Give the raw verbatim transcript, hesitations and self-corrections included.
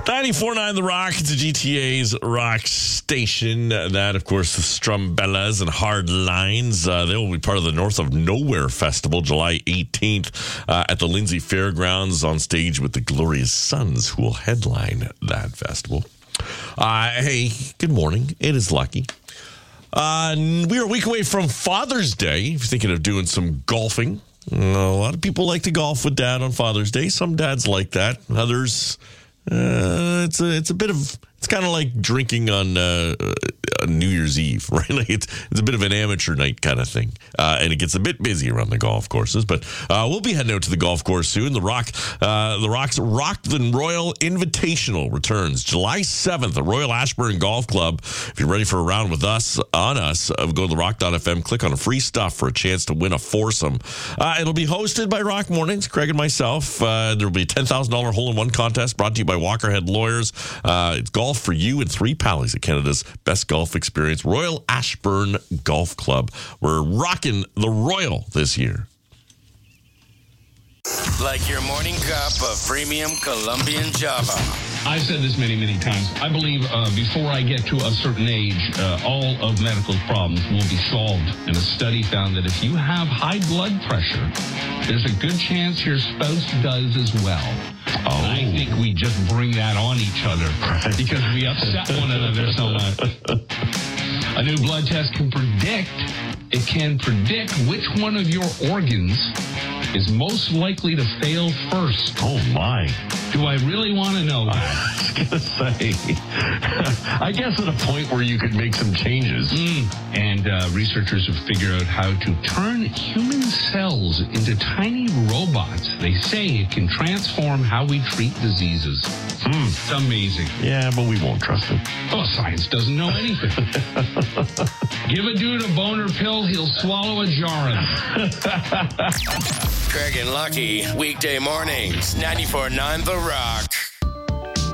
ninety-four point nine The Rock, it's the G T A's rock station. That, of course, the Strumbellas and Hard Lines. Uh, they will be part of the North of Nowhere Festival, July eighteenth, uh, at the Lindsay Fairgrounds, on stage with the Glorious Sons, who will headline that festival. Uh, hey, good morning. It is Lucky. Uh, we are a week away from Father's Day. If you're thinking of doing some golfing, a lot of people like to golf with Dad on Father's Day. Some dads like that. Others, uh, it's a it's a bit of it's kind of like drinking on uh, on New Year's Eve, right? Like it's it's a bit of an amateur night kind of thing, uh, and it gets a bit busy around the golf courses. But uh, we'll be heading out to the golf course soon. The Rock, uh, the Rock's Rockland Royal Invitational returns July seventh. The Royal Ashburn Golf Club. If you're ready for a round with us on us, uh, go to the rock dot f m, click on free stuff for a chance to win a foursome. Uh, it'll be hosted by Rock Mornings, Craig and myself. Uh, there will be a ten thousand dollars hole-in-one contest brought to you by Walkerhead Lawyers. Uh, it's golf for you and three pallies at Canada's best golf experience, Royal Ashburn Golf Club. We're rocking the Royal this year. Like your morning cup of premium Colombian Java. I've said this many, many times. I believe uh, before I get to a certain age, uh, all of medical problems will be solved. And a study found that if you have high blood pressure, there's a good chance your spouse does as well. Oh. And I think we just bring that on each other because we upset one another so much. A new blood test can predict, it can predict which one of your organs is most likely to fail first. Oh, my. Do I really want to know that? I was going to say, I guess at a point where you could make some changes. Mm. And uh, researchers have figured out how to turn human cells into tiny robots. They say it can transform how we treat diseases. Mm. It's amazing. Yeah, but we won't trust it. Oh, science doesn't know anything. Give a dude a boner pill, he'll swallow a jar of it. Craig and Lucky, weekday mornings, ninety-four point nine The Rock.